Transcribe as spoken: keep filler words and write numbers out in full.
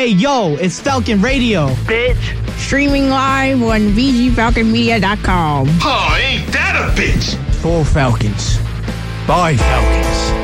Hey, yo, it's Falcon Radio. Bitch. Streaming live on V G Falcon Media dot com. Oh, ain't that a bitch? For Falcons. By Falcons.